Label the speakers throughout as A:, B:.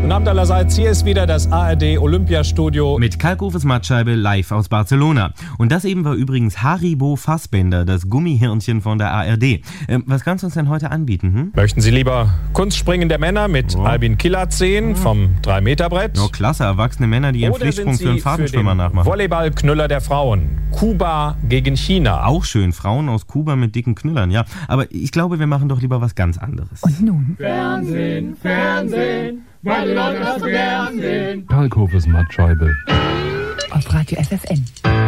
A: Guten Abend allerseits, hier ist wieder das ARD-Olympiastudio.
B: Mit Kalkhofes Mattscheibe live aus Barcelona. Und das eben war übrigens Haribo Fassbender, das Gummihirnchen von der ARD. Was kannst du uns denn heute anbieten?
A: Möchten Sie lieber Kunstspringen der Männer mit Albin Killert sehen vom 3-Meter-Brett?
B: Oh, klasse, erwachsene Männer, die ihren Pflichtsprung für einen Fahrtenschwimmer nachmachen.
A: Volleyballknüller der Frauen. Kuba gegen China.
B: Auch schön, Frauen aus Kuba mit dicken Knüllern, ja. Aber ich glaube, wir machen doch lieber was ganz anderes.
C: Und nun?
D: Fernsehen, weil die Leute das so gern sehen.
E: Kalkhofes Mattscheibe.
C: Auf Radio FFN.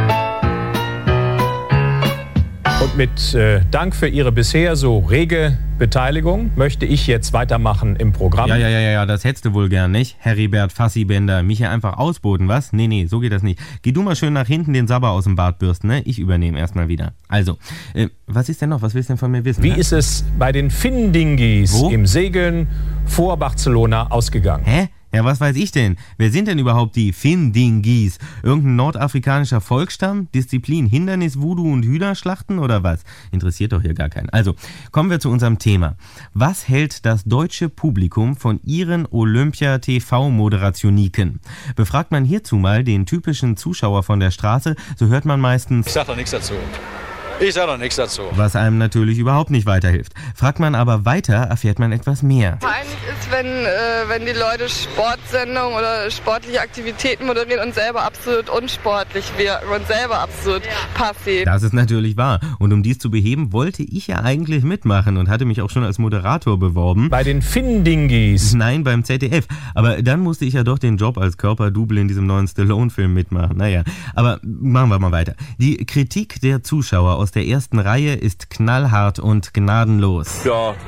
A: Und mit Dank für Ihre bisher so rege Beteiligung möchte ich jetzt weitermachen im Programm.
B: Ja, das hättest du wohl gern, nicht? Heribert Fassibender, mich hier einfach ausboten, was? Nee, so geht das nicht. Geh du mal schön nach hinten den Sabber aus dem Bart bürsten, ne? Ich übernehme erstmal wieder. Also, was ist denn noch? Was willst du denn von mir wissen?
A: Wie ist es bei den Findingis im Segeln vor Barcelona ausgegangen?
B: Hä? Ja, was weiß ich denn? Wer sind denn überhaupt die Findingis? Irgendein nordafrikanischer Volksstamm? Disziplin Hindernis, Voodoo und Hühnerschlachten oder was? Interessiert doch hier gar keinen. Also, kommen wir zu unserem Thema. Was hält das deutsche Publikum von ihren Olympia-TV-Moderationiken? Befragt man hierzu mal den typischen Zuschauer von der Straße, so hört man meistens:
F: Ich sag doch nichts dazu.
B: Was einem natürlich überhaupt nicht weiterhilft. Fragt man aber weiter, erfährt man etwas mehr.
G: Peinlich ist, wenn die Leute Sportsendungen oder sportliche Aktivitäten moderieren und selber absolut unsportlich wirken und selber absolut passiv.
B: Das ist natürlich wahr. Und um dies zu beheben, wollte ich ja eigentlich mitmachen und hatte mich auch schon als Moderator beworben.
A: Bei den Findingis?
B: Nein, beim ZDF. Aber dann musste ich ja doch den Job als Körperdouble in diesem neuen Stallone-Film mitmachen. Naja, aber machen wir mal weiter. Die Kritik der Zuschauer aus der ersten Reihe ist knallhart und gnadenlos.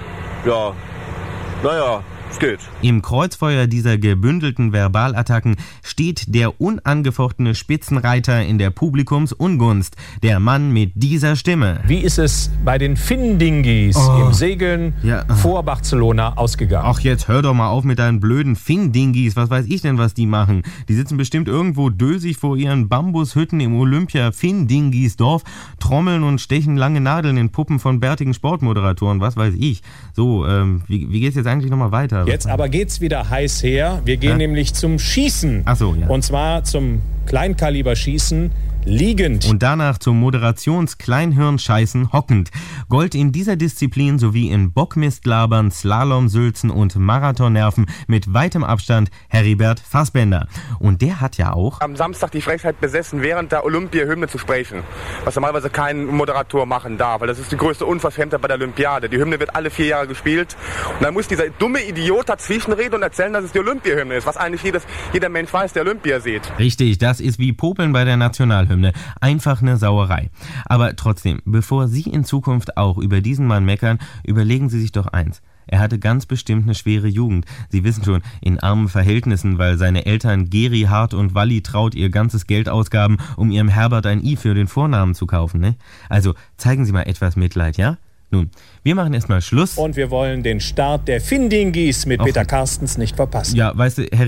F: Es geht.
B: Im Kreuzfeuer dieser gebündelten Verbalattacken steht der unangefochtene Spitzenreiter in der Publikumsungunst, der Mann mit dieser Stimme.
A: Wie ist es bei den Findingis im Segeln vor Barcelona ausgegangen?
B: Ach, jetzt hör doch mal auf mit deinen blöden Findingis. Was weiß ich denn, was die machen? Die sitzen bestimmt irgendwo dösig vor ihren Bambushütten im Olympia-Findingis-Dorf, trommeln und stechen lange Nadeln in Puppen von bärtigen Sportmoderatoren. Was weiß ich. So, wie geht's jetzt eigentlich nochmal weiter?
A: Jetzt aber geht's wieder heiß her. Wir gehen nämlich zum Schießen.
B: Ach so, ja.
A: Und zwar zum Kleinkaliberschießen liegend.
B: Und danach zum Moderations-Kleinhirnscheißen hockend. Gold in dieser Disziplin sowie in Bockmistlabern, Slalomsülzen und Marathonnerven mit weitem Abstand Heribert Fassbender. Und der hat ja auch
H: am Samstag die Frechheit besessen, während der Olympia-Hymne zu sprechen. Was normalerweise kein Moderator machen darf, weil das ist die größte Unverschämtheit bei der Olympiade. Die Hymne wird alle 4 Jahre gespielt. Und dann muss dieser dumme Idiot dazwischenreden und erzählen, dass es die Olympia-Hymne ist, was eigentlich jeder Mensch weiß, der Olympia sieht.
B: Richtig, das ist wie Popeln bei der Nationalhymne. Einfach eine Sauerei. Aber trotzdem, bevor Sie in Zukunft auch über diesen Mann meckern, überlegen Sie sich doch eins. Er hatte ganz bestimmt eine schwere Jugend. Sie wissen schon, in armen Verhältnissen, weil seine Eltern Geri Hart und Walli Traut ihr ganzes Geld ausgaben, um ihrem Herbert ein I für den Vornamen zu kaufen, ne? Also, zeigen Sie mal etwas Mitleid, ja? Nun, wir machen erstmal Schluss.
A: Und wir wollen den Start der Findingis mit Peter Carstens nicht verpassen.
B: Ja, weißt du, Herr